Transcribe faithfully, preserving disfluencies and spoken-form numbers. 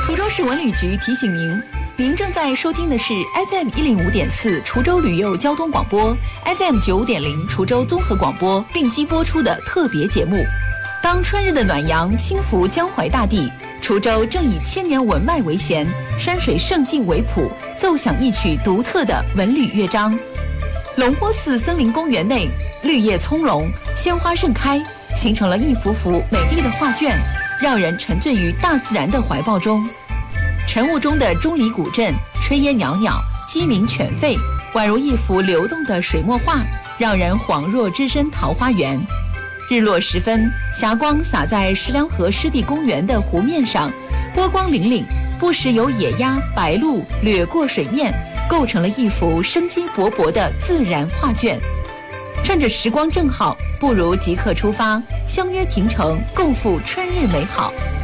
滁州市文旅局提醒您，您正在收听的是 F M 一零五点四滁州旅游交通广播 ，F M 九五点零滁州综合广播并机播出的特别节目。当春日的暖阳轻拂江淮大地，滁州正以千年文脉为弦，山水胜境为谱，奏响一曲独特的文旅乐章。龙坡寺森林公园内，绿叶葱茏，鲜花盛开，形成了一幅幅美丽的画卷，让人沉醉于大自然的怀抱中。晨雾中的钟离古镇，炊烟袅袅，鸡鸣犬吠，宛如一幅流动的水墨画，让人恍若置身桃花源。日落时分，霞光洒在石梁河湿地公园的湖面上，波光粼粼，不时有野鸭、白鹭掠过水面，构成了一幅生机勃勃的自然画卷。趁着时光正好，不如即刻出发，相约亭城，共赴春日美好。